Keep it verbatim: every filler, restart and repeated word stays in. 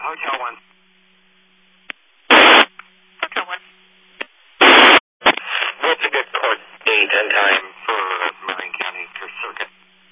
Hotel one. Hotel one. What's a good court date and time?